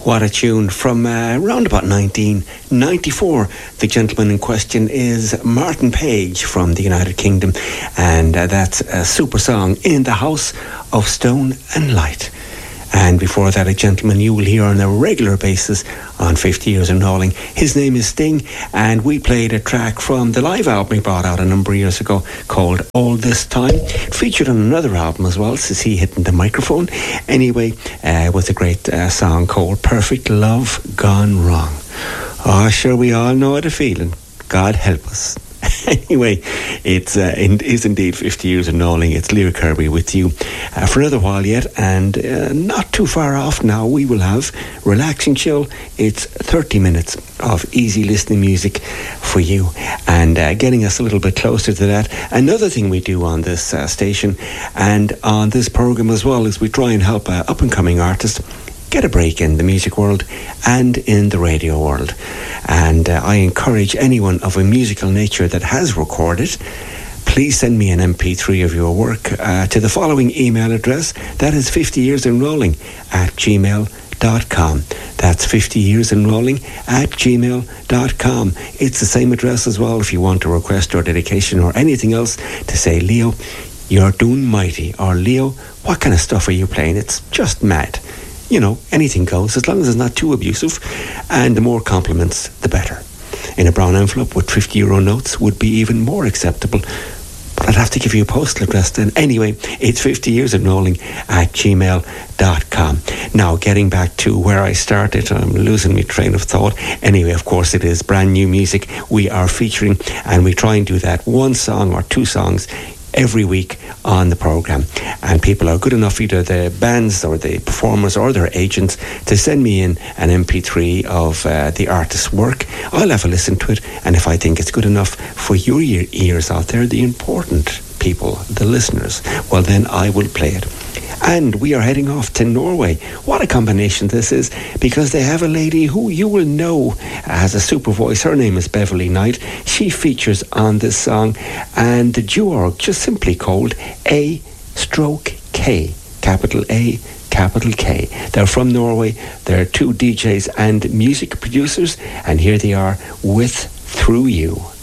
What a tune from around about 1994. The gentleman in question is Martin Page from the United Kingdom, and that's a super song, In the House of Stone and Light. And before that, a gentleman you will hear on a regular basis on 50 Years in Rolling. His name is Sting, and we played a track from the live album he brought out a number of years ago called All This Time. It featured on another album as well, since he hitting the microphone. Anyway, with a great song called Perfect Love Gone Wrong. Oh, sure, we all know the feeling. God help us. Anyway, it is indeed 50 Years in Rolling. It's Leo Kirby with you for another while yet, and not too far off now we will have Relaxing Chill. It's 30 minutes of easy listening music for you, and getting us a little bit closer to that. Another thing we do on this station and on this program as well is we try and help up-and-coming artists get a break in the music world and in the radio world. And I encourage anyone of a musical nature that has recorded, please send me an MP3 of your work to the following email address. That is 50yearsenrolling@gmail.com. That's 50yearsenrolling@gmail.com. It's the same address as well if you want to request or dedication or anything else to say, Leo, you're doing mighty, or Leo, what kind of stuff are you playing? It's just mad. You know, anything goes, as long as it's not too abusive, and the more compliments, the better. In a brown envelope with €50 notes would be even more acceptable, but I'd have to give you a postal address then. Anyway, it's 50yearsenrolling@gmail.com. Now, getting back to where I started, I'm losing my train of thought. Anyway, of course, it is brand new music we are featuring, and we try and do that one song or two songs every week on the program. And people are good enough, either the bands or the performers or their agents, to send me in an MP3 of the artist's work. I'll have a listen to it, and if I think it's good enough for your ears out there, the important people, the listeners, well then I will play it. And we are heading off to Norway. What a combination this is, because they have a lady who you will know has a super voice. Her name is Beverly Knight. She features on this song, and the duo just simply called A/K, capital A, capital K. They're from Norway. They're two DJs and music producers, and here they are with Through You.